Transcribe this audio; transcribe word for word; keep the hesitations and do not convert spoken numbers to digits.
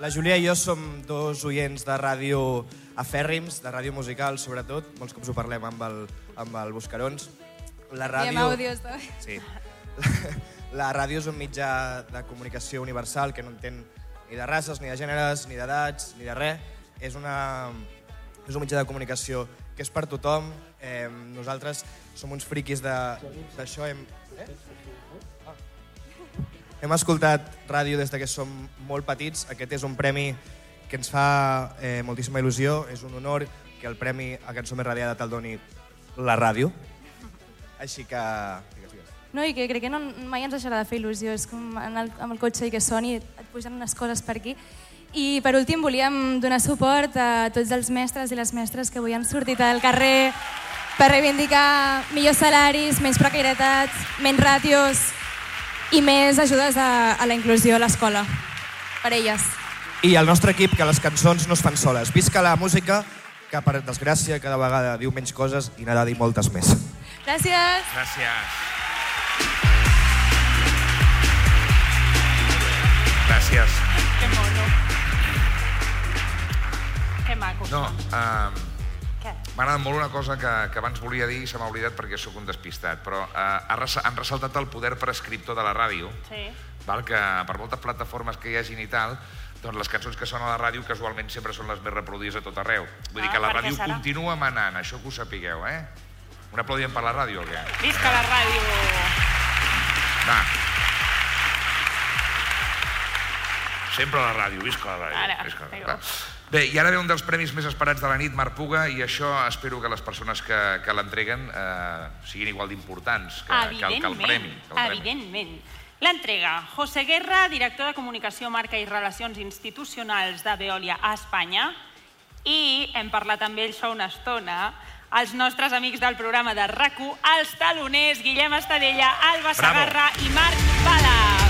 La Júlia i jo som dos oients de ràdio afèrrims, de ràdio musical, sobretot. Molts cops ho parlem amb el, amb el Buscarons. La ràdio... Diem àudios, també. Sí. La ràdio és un mitjà de comunicació universal que no entén ni de races, ni de gèneres, ni d'edats, ni de res. És, una, és un mitjà de comunicació que és per tothom. Eh, nosaltres som uns friquis d'això. Hem, eh? ah. Hem escoltat ràdio des que som molt petits. Aquest és un premi que ens fa eh, moltíssima il·lusió. És un honor que el premi a Cançó Més Radiada te'l doni la ràdio. Així que... No, i que crec que no, mai ens deixarà de fer il·lusió. És com anar amb el cotxe i que soni, et pugen unes coses per aquí. I per últim volíem donar suport a tots els mestres i les mestres que avui han sortit al carrer per reivindicar millors salaris, menys precarietats, menys ràtios i més ajudes a, a la inclusió a l'escola, per elles. I el nostre equip, que les cançons no es fan soles. Visca la música, que per desgràcia cada vegada diu menys coses i n'ha de dir moltes més. Gràcies. Gràcies. Gràcies. Que mono. Que maco. No, uh, Què? m'ha agradat molt una cosa que, que abans volia dir i se m'ha oblidat perquè sóc un despistat, però uh, ha res, han ressaltat el poder prescriptor de la ràdio, Sí. val? Que per moltes plataformes que hi hagin i tal, doncs les cançons que sonen a la ràdio casualment sempre són les més reproduïdes a tot arreu. Vull Ah, dir que la per què ràdio serà? continua manant, això que ho sapigueu, eh? Un aplaudiment per la ràdio o què? Visca la ràdio. Va. Sempre a la ràdio, visca la ràdio. Ara, visca la ràdio. vinga. Va. Bé, i ara ve un dels premis més esperats de la nit, Marc Puga, i això espero que les persones que, que l'entreguen eh, siguin igual d'importants que, que, el, que el premi. Que el premi. Evidentment. L'entrega. José Guerra, director de Comunicació, Marca i Relacions Institucionals de Veolia a Espanya. I hem parlat amb ell fa una estona, els nostres amics del programa de RAC u, els taloners Guillem Estadella, Alba Bravo. Segarra i Marc Bala.